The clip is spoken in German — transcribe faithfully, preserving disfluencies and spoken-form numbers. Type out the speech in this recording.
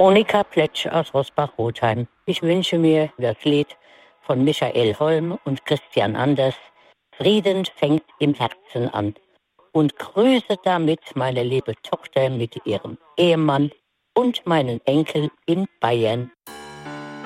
Monika Pletsch aus Rosbach-Rotheim. Ich wünsche mir das Lied von Michael Holm und Christian Anders, Frieden fängt im Herzen an. Und grüße damit meine liebe Tochter mit ihrem Ehemann und meinen Enkel in Bayern.